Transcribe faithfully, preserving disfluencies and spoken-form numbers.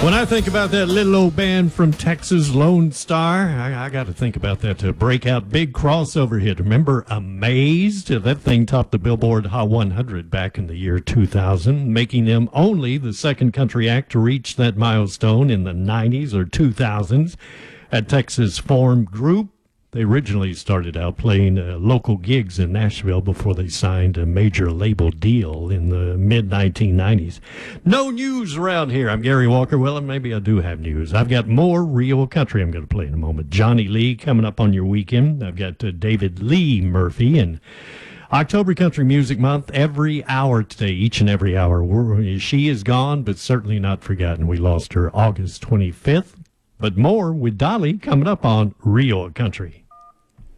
When I think about that little old band from Texas, Lone Star, I, I got to think about that uh, breakout big crossover hit. Remember Amazed? That thing topped the Billboard Hot one hundred back in the year two thousand, making them only the second country act to reach that milestone in the nineties or two thousands. At Texas Form Group, they originally started out playing uh, local gigs in Nashville before they signed a major label deal in the mid nineteen nineties. No news around here. I'm Gary Walker. Well, maybe I do have news. I've got more real country I'm going to play in a moment. Johnny Lee coming up on your weekend. I've got uh, David Lee Murphy and October Country Music Month, every hour today, each and every hour. We're, she is gone, but certainly not forgotten. We lost her August twenty-fifth. But more with Dolly coming up on Real Country.